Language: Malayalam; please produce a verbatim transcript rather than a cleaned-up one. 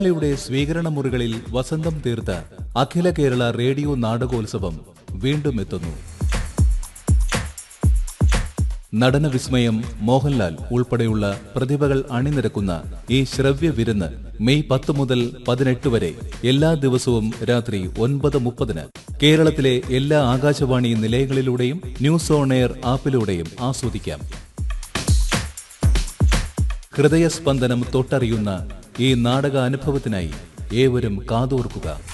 യുടെ സ്വീകരണ മുറികളിൽ വസന്തം തീർത്ത അഖില കേരള റേഡിയോ നാടകോത്സവം വീണ്ടും എത്തുന്നു. നടന വിസ്മയം മോഹൻലാൽ ഉൾപ്പെടെയുള്ള പ്രതിഭകൾ അണിനിരക്കുന്ന ഈ ശ്രവ്യ വിരുന്ന് മെയ് പത്ത് മുതൽ പതിനെട്ട് വരെ എല്ലാ ദിവസവും രാത്രി ഒൻപത് മുപ്പതിന് കേരളത്തിലെ എല്ലാ ആകാശവാണി നിലയങ്ങളിലൂടെയും ന്യൂസ് ഓൺ എയർ ആപ്പിലൂടെയും ആസ്വദിക്കാം. ഹൃദയസ്പന്ദനം തൊട്ടറിയുന്ന ഈ നാടക അനുഭവത്തിനായി ഏവരും കാതോർക്കുക.